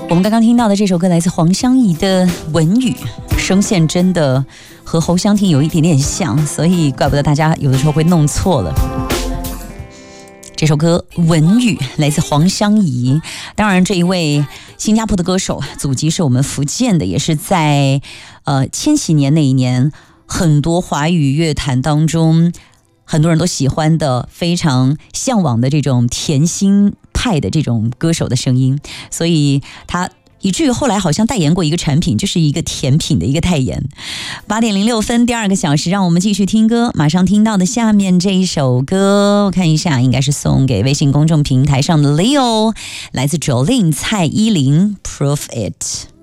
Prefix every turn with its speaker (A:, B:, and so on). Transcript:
A: 我们刚刚听到的这首歌来自黄湘怡的《文语》，声线真的和侯湘婷有一点点像，所以怪不得大家有的时候会弄错了。这首歌《文语》来自黄湘怡，当然这一位新加坡的歌手祖籍是我们福建的，也是在千禧年那一年很多华语乐坛当中很多人都喜欢的、非常向往的这种甜心派的这种歌手的声音，所以他以至于后来好像代言过一个产品，就是一个甜品的一个代言。8:06，第二个小时，让我们继续听歌。马上听到的下面这一首歌，我看一下，应该是送给微信公众平台上的 Leo， 来自 Jolin 蔡依林 Prove It。